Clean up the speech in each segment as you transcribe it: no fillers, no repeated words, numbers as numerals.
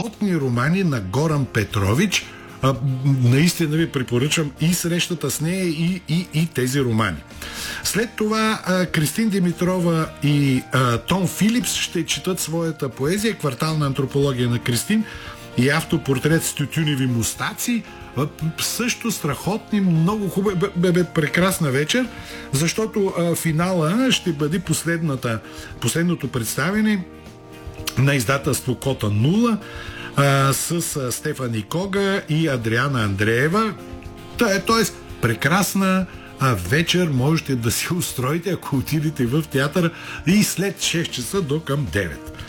страхотни романи на Горан Петрович. Наистина ви препоръчвам и срещата с нея, и тези романи. След това Кристин Димитрова и Том Филипс ще четат своята поезия, квартална антропология на Кристин и автопортрет с тютюневи мустаци. Също страхотни, много хубави, прекрасна вечер, защото финала ще бъде последното представяне на издателство Кота Нула с Стефани Кога и Адриана Андреева. Тоест, прекрасна вечер можете да си устроите, ако отидете в театъра и след 6 часа до към 9.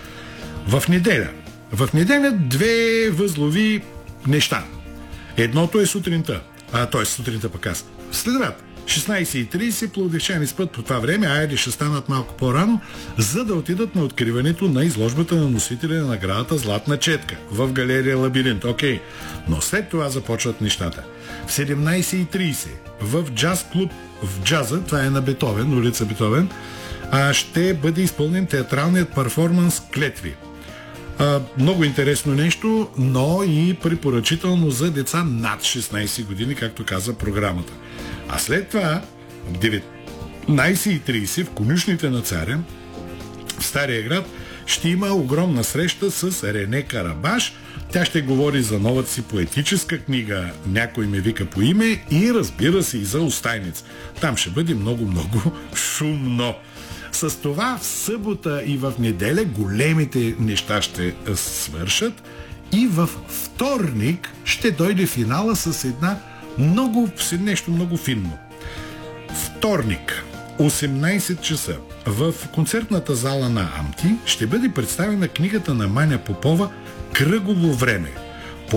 В неделя две възлови неща. Едното е сутринта, т.е. сутринта пък аз. Следват 16:30 пловдивчани спът по това време, айде ще станат малко по-рано, за да отидат на откриването на изложбата на носителя на наградата Златна четка в галерия Лабиринт. Окей, но след това започват нещата. В 17:30 в джаз клуб в джаза, това е на Бетовен, улица Бетовен, ще бъде изпълнен театралният перформанс Клетви. Много интересно нещо, но и препоръчително за деца над 16 години, както каза програмата. А след това в 19:30 в конюшните на Царя в Стария град ще има огромна среща с Рене Карабаш. Тя ще говори за новата си поетическа книга "Някой ме вика по име" и разбира се и за Остайниц. Там ще бъде много шумно. С това в събота и в неделя големите неща ще свършат и във вторник ще дойде финала с нещо много финно. Вторник, 18 часа, в концертната зала на Амти ще бъде представена книгата на Маня Попова "Кръгово време".